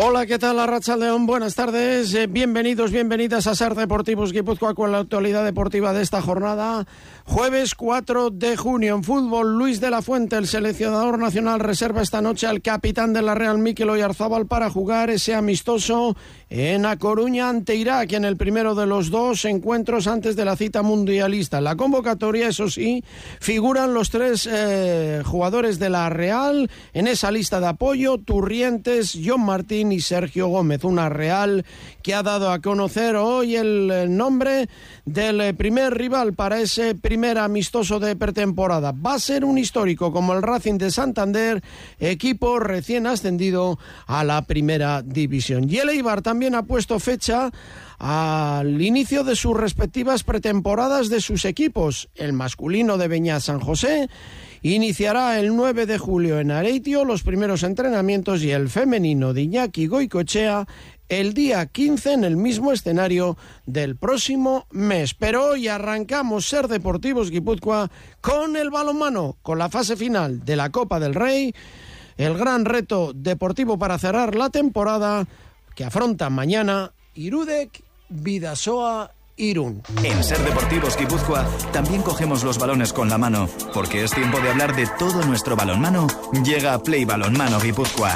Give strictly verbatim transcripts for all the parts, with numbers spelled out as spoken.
Hola, ¿qué tal? Arratsaldeon, buenas tardes, eh, bienvenidos, bienvenidas a Ser Deportivos Guipúzcoa con la actualidad deportiva de esta jornada. Jueves cuatro de junio en fútbol, Luis de la Fuente, el seleccionador nacional, reserva esta noche al capitán de la Real, Mikel Oyarzábal, para jugar ese amistoso en A Coruña ante Irak, en el primero de los dos encuentros antes de la cita mundialista. En la convocatoria, eso sí, figuran los tres eh, jugadores de la Real en esa lista de apoyo: Turrientes, John Martín y Sergio Gómez. Una Real que ha dado a conocer hoy el nombre del primer rival para ese primer amistoso de pretemporada. Va a ser un histórico como el Racing de Santander, equipo recién ascendido a la primera división. Y el Eibar también ha puesto fecha al inicio de sus respectivas pretemporadas de sus equipos. El masculino de Beñat San José iniciará el nueve de julio en Areitio los primeros entrenamientos, y el femenino de Iñaki Goicoechea el día quince en el mismo escenario del próximo mes. Pero hoy arrancamos Ser Deportivos Guipúzcoa con el balonmano, con la fase final de la Copa del Rey, el gran reto deportivo para cerrar la temporada que afronta mañana Irudek Bidasoa Irún. En Ser Deportivos Guipúzcoa también cogemos los balones con la mano, porque es tiempo de hablar de todo nuestro balonmano. Llega Play Balonmano Guipúzcoa.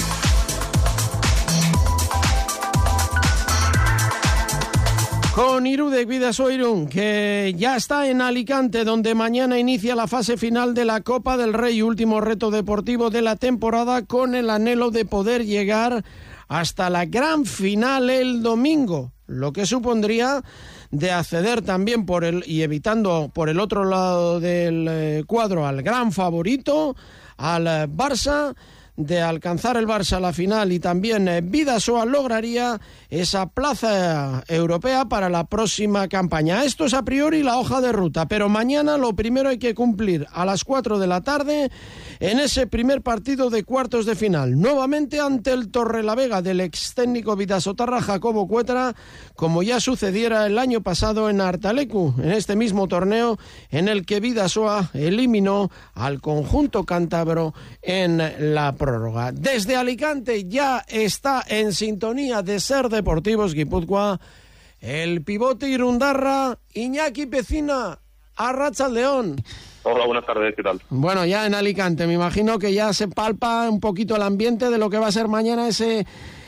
Con Irudek Bidasoa Irún, que ya está en Alicante, donde mañana inicia la fase final de la Copa del Rey, último reto deportivo de la temporada, con el anhelo de poder llegar hasta la gran final el domingo, lo que supondría de acceder también por el y evitando por el otro lado del eh, cuadro al gran favorito, al eh, Barça, de alcanzar el Barça a la final, y también eh, Bidasoa lograría esa plaza europea para la próxima campaña. Esto es a priori la hoja de ruta, pero mañana lo primero hay que cumplir a las cuatro de la tarde en ese primer partido de cuartos de final, nuevamente ante el Torrelavega del ex técnico bidasotarra Jacobo Cuetra, como ya sucediera el año pasado en Artalecu, en este mismo torneo en el que Bidasoa eliminó al conjunto cántabro en la prórroga. Desde Alicante ya está en sintonía de Ser Deportivos Guipúzcoa el pivote irundarra Iñaki Pecina. Arratsaldeon. Hola, buenas tardes, ¿qué tal? Bueno, ya en Alicante, me imagino que ya se palpa un poquito el ambiente de lo que va a ser mañana ese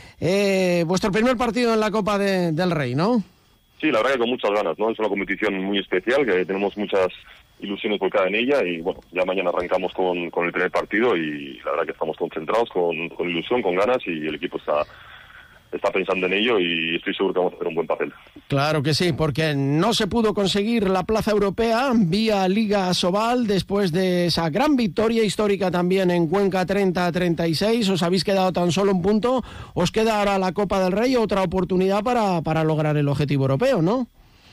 eh, vuestro primer partido en la Copa de, del Rey, ¿no? Sí, la verdad que con muchas ganas, ¿no? Es una competición muy especial, que tenemos muchas ilusiones volcadas en ella, y bueno, ya mañana arrancamos con, con el primer partido, y la verdad que estamos concentrados, con, con ilusión, con ganas, y el equipo está... está pensando en ello, y estoy seguro que vamos a hacer un buen papel. Claro que sí, porque no se pudo conseguir la plaza europea vía Liga Asobal después de esa gran victoria histórica también en Cuenca treinta a treinta y seis. Os habéis quedado tan solo un punto, os queda ahora la Copa del Rey, otra oportunidad para, para lograr el objetivo europeo, ¿no?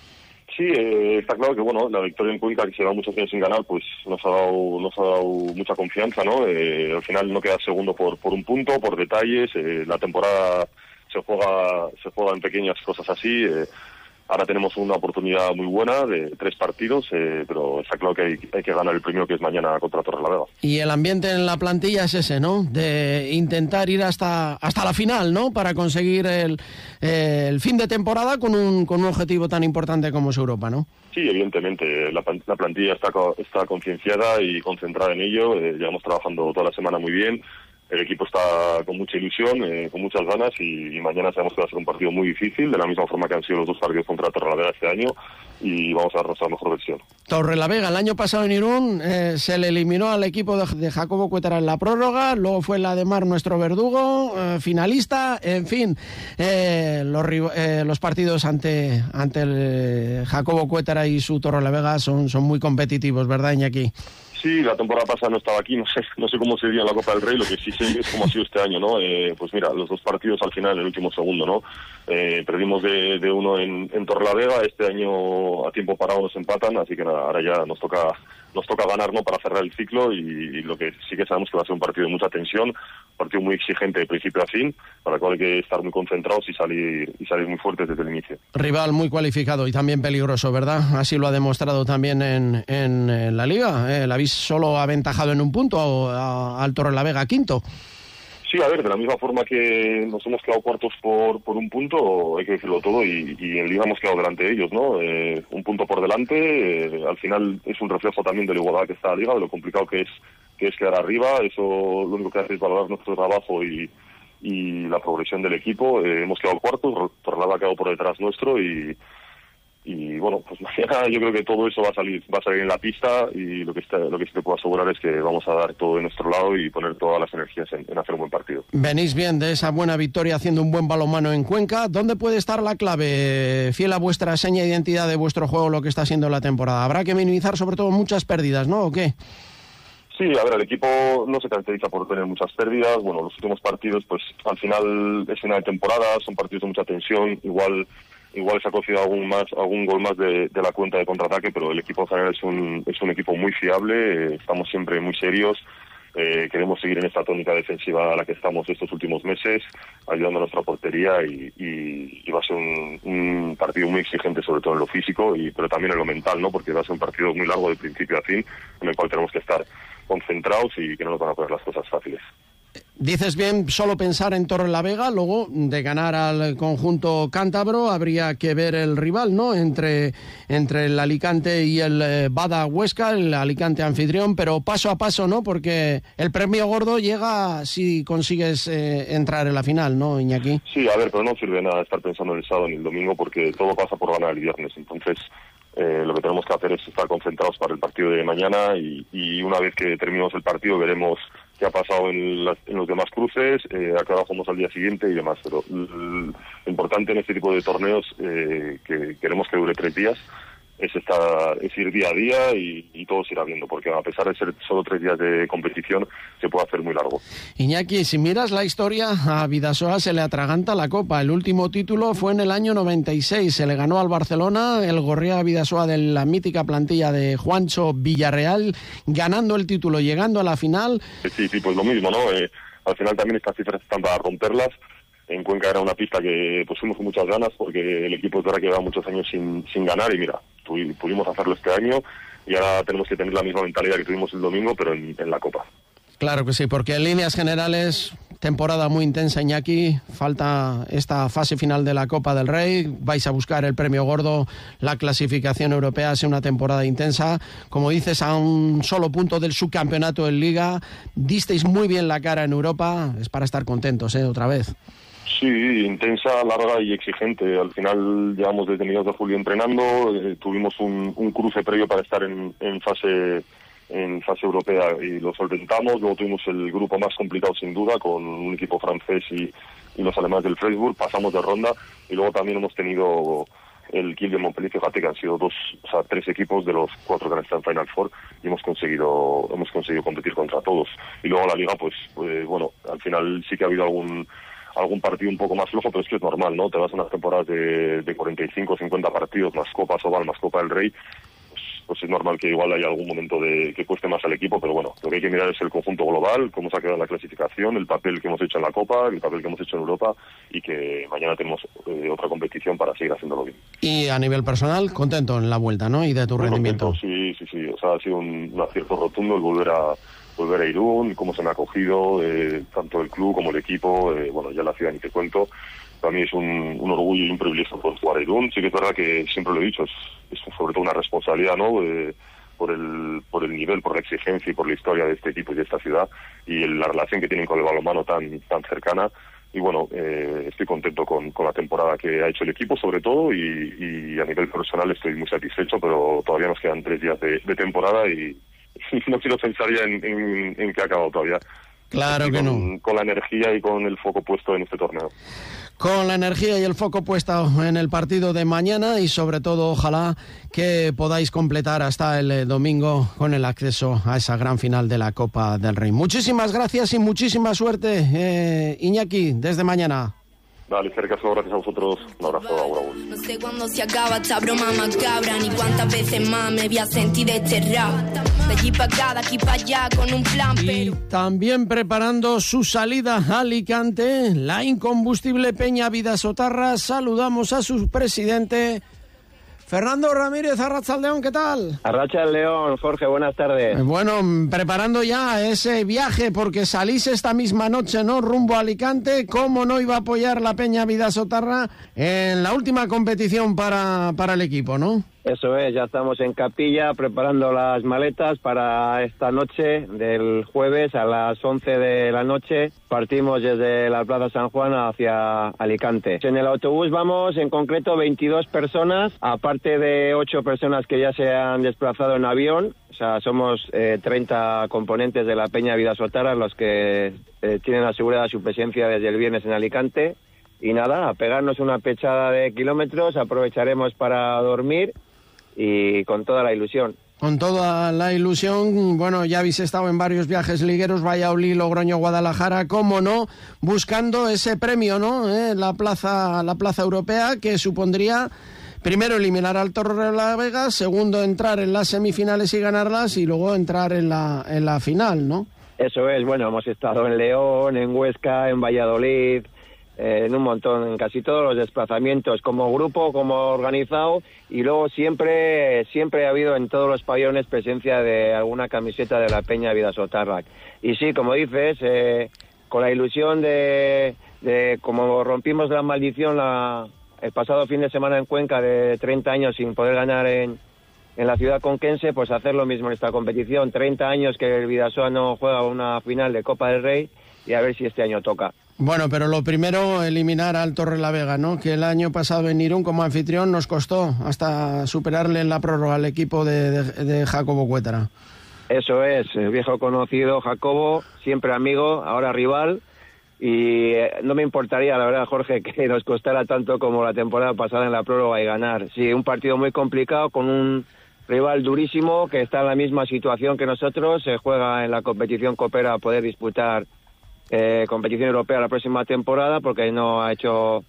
Sí, eh, está claro que bueno, la victoria en Cuenca, que se lleva muchos años sin ganar, pues nos ha dado, nos ha dado mucha confianza, ¿no? Eh, al final no queda segundo por, por un punto, por detalles. Eh, la temporada se juega se juega en pequeñas cosas así. Eh, ahora tenemos una oportunidad muy buena de tres partidos, eh, pero está claro que hay, hay que ganar el primero, que es mañana contra Torrelavega. Y el ambiente en la plantilla es ese, ¿no? De intentar ir hasta hasta la final, ¿no? Para conseguir el, eh, el fin de temporada con un con un objetivo tan importante como es Europa, ¿no? Sí, evidentemente. La, la plantilla está está concienciada y concentrada en ello. Eh, llevamos trabajando toda la semana muy bien. El equipo está con mucha ilusión, eh, con muchas ganas, y, y mañana sabemos que va a ser un partido muy difícil, de la misma forma que han sido los dos partidos contra Torrelavega este año, y vamos a dar nuestra mejor versión. Torrelavega, el año pasado en Irún, eh, se le eliminó al equipo de, de Jacobo Cuetra en la prórroga, luego fue la de Mar, nuestro verdugo, eh, finalista, en fin, eh, los, eh, los partidos ante, ante el eh, Jacobo Cuetra y su Torrelavega son, son muy competitivos, ¿verdad, Iñaki? Sí, la temporada pasada no estaba aquí, no sé no sé cómo sería la Copa del Rey, lo que sí sé es cómo ha sido este año, ¿no? Eh, pues mira, los dos partidos al final, en el último segundo, ¿no? Eh, perdimos de, de uno en, en Torrelavega, este año a tiempo parado nos empatan, así que nada, ahora ya nos toca nos toca ganar, ¿no? Para cerrar el ciclo, y, y lo que sí que sabemos que va a ser un partido de mucha tensión, un partido muy exigente de principio a fin, para el cual hay que estar muy concentrados y salir y salir muy fuertes desde el inicio. Rival muy cualificado y también peligroso, ¿verdad? Así lo ha demostrado también en, en, en la Liga. Eh, la habéis solo aventajado en un punto a, a, al Torrelavega quinto. Sí, a ver, de la misma forma que nos hemos quedado cuartos por por un punto, hay que decirlo todo, y, y en Liga hemos quedado delante de ellos, ¿no? Eh, un punto por delante, eh, al final es un reflejo también de la igualdad que está la Liga, de lo complicado que es que es quedar arriba. Eso lo único que hace es valorar nuestro trabajo y, y la progresión del equipo. Eh, hemos quedado cuartos, Torralba ha quedado por detrás nuestro y... Y bueno, pues mañana yo creo que todo eso va a salir va a salir en la pista, y lo que está, lo que sí te puedo asegurar es que vamos a dar todo de nuestro lado y poner todas las energías en, en hacer un buen partido. Venís bien de esa buena victoria haciendo un buen balonmano en Cuenca. ¿Dónde puede estar la clave, fiel a vuestra seña de identidad de vuestro juego, lo que está siendo la temporada? Habrá que minimizar sobre todo muchas pérdidas, ¿no? ¿O qué? Sí, a ver, el equipo no se caracteriza por tener muchas pérdidas. Bueno, los últimos partidos, pues al final es final de temporada, son partidos de mucha tensión, igual... Igual se ha conseguido algún más, algún gol más de, de la cuenta de contraataque, pero el equipo en general es un, es un equipo muy fiable, eh, estamos siempre muy serios, eh, queremos seguir en esta tónica defensiva a la que estamos estos últimos meses, ayudando a nuestra portería, y, y, y va a ser un, un partido muy exigente, sobre todo en lo físico, y pero también en lo mental, ¿no? Porque va a ser un partido muy largo de principio a fin, en el cual tenemos que estar concentrados y que no nos van a poner las cosas fáciles. Dices bien, solo pensar en Torrelavega, luego de ganar al conjunto cántabro habría que ver el rival, ¿no? Entre, entre el Alicante y el eh, Bada Huesca, el Alicante anfitrión, pero paso a paso, ¿no? Porque el premio gordo llega si consigues eh, entrar en la final, ¿no, Iñaki? Sí, a ver, pero no sirve nada estar pensando en el sábado ni el domingo, porque todo pasa por ganar el viernes. Entonces, eh, lo que tenemos que hacer es estar concentrados para el partido de mañana, y, y una vez que terminemos el partido veremos qué ha pasado en, las, en los demás cruces, eh, a qué hora jugamos al día siguiente y demás. Pero lo importante en este tipo de torneos, eh, que queremos que dure tres días, es, estar, es ir día a día, y, y todo se irá viendo, porque a pesar de ser solo tres días de competición, se puede hacer muy largo. Iñaki, si miras la historia, a Bidasoa se le atraganta la Copa. El último título fue en el año noventa y seis, se le ganó al Barcelona, el Gorria Bidasoa de la mítica plantilla de Juancho Villarreal, ganando el título, llegando a la final. Sí, sí, pues lo mismo, ¿no? Eh, al final también estas cifras están para romperlas. En Cuenca era una pista que pues fuimos con muchas ganas, porque el equipo es verdad que lleva muchos años sin, sin ganar, y mira, pudimos hacerlo este año, y ahora tenemos que tener la misma mentalidad que tuvimos el domingo, pero en, en la Copa. Claro que sí, porque en líneas generales, temporada muy intensa, Iñaki, falta esta fase final de la Copa del Rey, vais a buscar el premio gordo, la clasificación europea, es una temporada intensa, como dices, a un solo punto del subcampeonato en Liga, disteis muy bien la cara en Europa, es para estar contentos, ¿eh? Otra vez. Sí, intensa, larga y exigente. Al final llevamos desde mediados de julio entrenando, eh, tuvimos un, un cruce previo para estar en, en fase en fase europea y lo solventamos. Luego tuvimos el grupo más complicado sin duda, con un equipo francés y, y los alemanes del Freiburg, pasamos de ronda, y luego también hemos tenido el Kiel de Montpellier, fíjate que han sido dos, o sea, tres equipos de los cuatro que han estado en Final Four, y hemos conseguido hemos conseguido competir contra todos. Y luego la Liga, pues, pues bueno, al final sí que ha habido algún algún partido un poco más flojo, pero es que es normal, ¿no? Te vas a unas temporadas de, de cuarenta y cinco, cincuenta partidos, más Copa Sobal, más Copa del Rey, pues, pues es normal que igual haya algún momento de que cueste más al equipo, pero bueno, lo que hay que mirar es el conjunto global, cómo se ha quedado en la clasificación, el papel que hemos hecho en la Copa, el papel que hemos hecho en Europa, y que mañana tenemos eh, otra competición para seguir haciéndolo bien. Y a nivel personal, contento en la vuelta, ¿no? Y de tu Muy rendimiento. Contento, sí, sí, sí, o sea, ha sido un, un acierto rotundo el volver a volver a Irún, cómo se me ha acogido, eh, tanto el club como el equipo, eh, bueno, ya la ciudad ni te cuento. Para mí es un, un orgullo y un privilegio poder jugar a Irún. Sí que es verdad que siempre lo he dicho, es, es sobre todo una responsabilidad, ¿no? Eh, por el por el nivel, por la exigencia y por la historia de este equipo y de esta ciudad, y el, la relación que tienen con el balonmano tan tan cercana. Y bueno, eh, estoy contento con, con la temporada que ha hecho el equipo, sobre todo, y, y a nivel personal estoy muy satisfecho, pero todavía nos quedan tres días de, de temporada y no quiero pensar ya en, en, en que ha acabado todavía. Claro y que con, no. Con la energía y con el foco puesto en este torneo. Con la energía y el foco puesto en el partido de mañana, y sobre todo ojalá que podáis completar hasta el domingo con el acceso a esa gran final de la Copa del Rey. Muchísimas gracias y muchísima suerte, eh, Iñaki, desde mañana. Dale, cerca, gracias a vosotros. Un abrazo, Raúl. No sé cuándo se acaba esta broma macabra, ni cuántas veces más me voy a sentir desterrado. De allí para acá, de aquí para allá, con un plan, pero... Y también preparando su salida a Alicante, la incombustible Peña Bidasotarra. Saludamos a su presidente, Fernando Ramírez, Arratsaldeón, ¿qué tal? Arratsaldeón, Jorge, buenas tardes. Bueno, preparando ya ese viaje, porque salís esta misma noche, ¿no?, rumbo a Alicante. ¿Cómo no iba a apoyar la Peña Bidasotarra en la última competición para, para el equipo, no? Eso es, ya estamos en Capilla preparando las maletas para esta noche del jueves a las once de la noche. Partimos desde la Plaza San Juan hacia Alicante. En el autobús vamos en concreto veintidós personas, aparte de ocho personas que ya se han desplazado en avión. O sea, somos eh, treinta componentes de la Peña Bidasotarra los que eh, tienen asegurada su presencia desde el viernes en Alicante. Y nada, a pegarnos una pechada de kilómetros, aprovecharemos para dormir y con toda la ilusión. Con toda la ilusión, bueno, ya habéis estado en varios viajes ligueros, Valladolid, Logroño, Guadalajara, cómo no, buscando ese premio, ¿no?, ¿Eh? la plaza, la plaza europea, que supondría primero eliminar al Torrelavega, segundo entrar en las semifinales y ganarlas, y luego entrar en la, en la final, ¿no? Eso es, bueno, hemos estado en León, en Huesca, en Valladolid, Eh, en un montón, en casi todos los desplazamientos, como grupo, como organizado, y luego siempre siempre ha habido en todos los pabellones presencia de alguna camiseta de la Peña Bidasotarra. Y sí, como dices, eh, con la ilusión de, de, como rompimos la maldición la, el pasado fin de semana en Cuenca de treinta años sin poder ganar en, en la ciudad conquense, pues hacer lo mismo en esta competición. treinta años que el Bidasoa no juega una final de Copa del Rey, y a ver si este año toca. Bueno, pero lo primero, eliminar al Torrelavega, ¿no?, que el año pasado en Irún como anfitrión nos costó hasta superarle en la prórroga al equipo de, de, de Jacobo Cuétara. Eso es, el viejo conocido Jacobo, siempre amigo, ahora rival, y eh, no me importaría, la verdad, Jorge, que nos costara tanto como la temporada pasada en la prórroga y ganar. Sí, un partido muy complicado con un rival durísimo que está en la misma situación que nosotros, se juega en la competición copera a poder disputar Eh, competición europea la próxima temporada, porque no ha hecho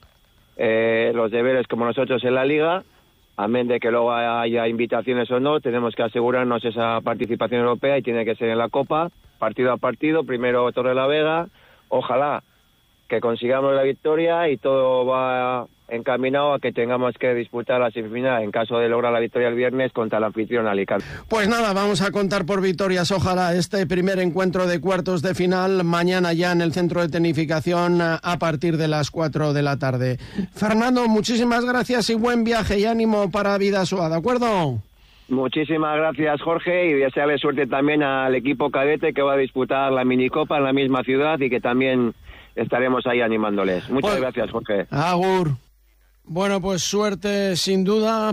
eh, los deberes como nosotros en la liga. Amén de que luego haya invitaciones o no, tenemos que asegurarnos esa participación europea y tiene que ser en la Copa, partido a partido. Primero Torrelavega, ojalá que consigamos la victoria y todo va encaminado a que tengamos que disputar la semifinal en caso de lograr la victoria el viernes contra el anfitrión Alicante. Pues nada, vamos a contar por victorias, ojalá, este primer encuentro de cuartos de final mañana ya en el centro de tecnificación a partir de las cuatro de la tarde. Fernando, muchísimas gracias y buen viaje y ánimo para Bidasoa, ¿de acuerdo? Muchísimas gracias, Jorge, y desearle suerte también al equipo cadete que va a disputar la minicopa en la misma ciudad y que también estaremos ahí animándoles. Muchas pues, gracias, Jorge. Agur. Bueno, pues suerte sin duda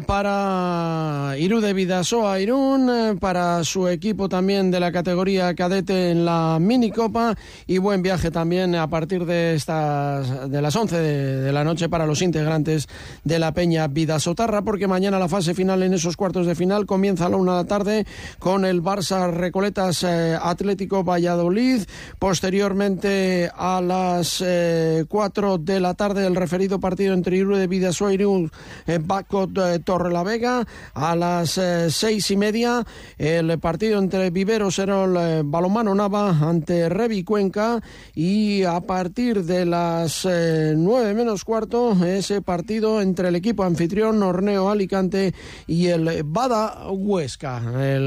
para Irún de Bidasoa Irún, para su equipo también de la categoría cadete en la minicopa, y buen viaje también a partir de estas de las once de, de la noche para los integrantes de la Peña Bidasotarra, porque mañana la fase final en esos cuartos de final comienza a la una de la tarde con el Barça Recoletas eh, Atlético Valladolid. Posteriormente a las eh, cuatro de la tarde el referido partido entre Irún de Bidasoa Irún, eh, Bacot eh, Torrelavega. A las eh, seis y media el partido entre Vivero Serol eh, Balonmano Nava ante Revi Cuenca, y a partir de las eh, nueve menos cuarto ese partido entre el equipo anfitrión Horneo Alicante y el Bada Huesca.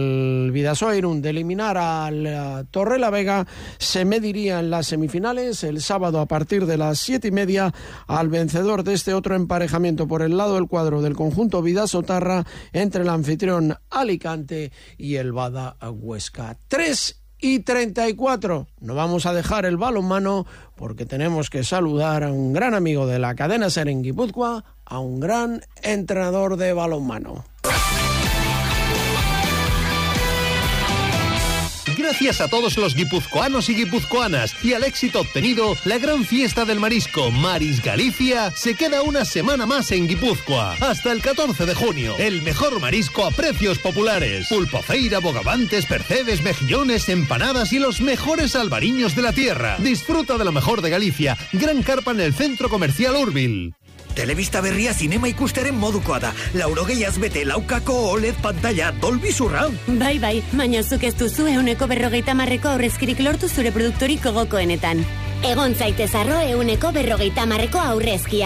El Bidasoa Irún, de eliminar al Torrelavega, se mediría en las semifinales el sábado a partir de las siete y media al vencedor de este otro emparejamiento por el lado del cuadro del conjunto Bidasotarra entre el anfitrión Alicante y el Bada Huesca. tres y treinta y cuatro. No vamos a dejar el balonmano porque tenemos que saludar a un gran amigo de la cadena SER en Guipúzcoa, a un gran entrenador de balonmano. Gracias a todos los guipuzcoanos y guipuzcoanas y al éxito obtenido, la gran fiesta del marisco Maris Galicia se queda una semana más en Guipúzcoa. Hasta el catorce de junio, el mejor marisco a precios populares. Pulpofeira, bogavantes, percebes, mejillones, empanadas y los mejores albariños de la tierra. Disfruta de lo mejor de Galicia. Gran carpa en el centro comercial Urbil. Telebista berria zinema ikusteren modukoa da. Laurogeiaz bete laukako O L E D pantalla Dolby Surround. Bai, bai, baina zuk ez duzu euneko berrogeita marreko aurrezkirik lortu zure produktorik gogokoenetan. Egon zaitez arro euneko berrogeita marreko aurrezkiaz.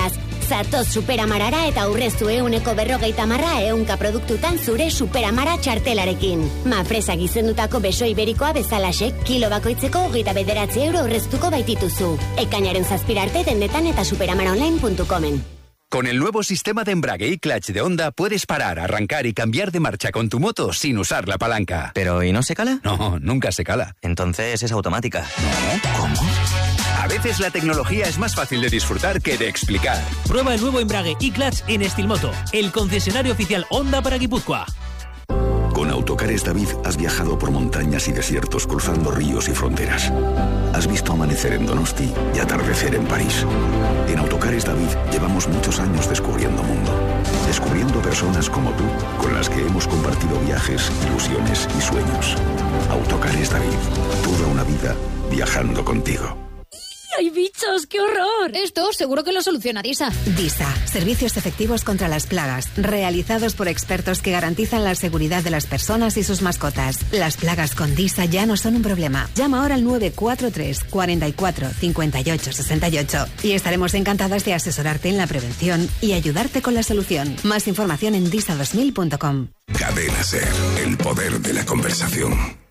Zatoz Superamarara eta aurreztu euneko berrogeita marra eunka produktutan zure Superamara txartelarekin. Mafresak izendutako beso iberikoa bezalaxe, kilo bakoitzeko hogeita bederatzi euro aurreztuko baitituzu. Ekainaren zazpirarte dendetan eta superamaraonline punto comen. Con el nuevo sistema de embrague y clutch de Honda puedes parar, arrancar y cambiar de marcha con tu moto sin usar la palanca. ¿Pero y no se cala? No, nunca se cala. Entonces es automática. ¿No? ¿Cómo? A veces la tecnología es más fácil de disfrutar que de explicar. Prueba el nuevo embrague y clutch en Estilmoto, el concesionario oficial Honda para Guipúzcoa. Con Autocares David has viajado por montañas y desiertos cruzando ríos y fronteras. Has visto amanecer en Donosti y atardecer en París. En Autocares David llevamos muchos años descubriendo mundo. Descubriendo personas como tú, con las que hemos compartido viajes, ilusiones y sueños. Autocares David, toda una vida viajando contigo. ¡Hay bichos! ¡Qué horror! Esto seguro que lo soluciona Disa. Disa, servicios efectivos contra las plagas, realizados por expertos que garantizan la seguridad de las personas y sus mascotas. Las plagas con Disa ya no son un problema. Llama ahora al nueve cuatro tres, cuatro cuatro, cinco ocho seis ocho y estaremos encantadas de asesorarte en la prevención y ayudarte con la solución. Más información en disa dos mil punto com. Cadena Ser, el poder de la conversación.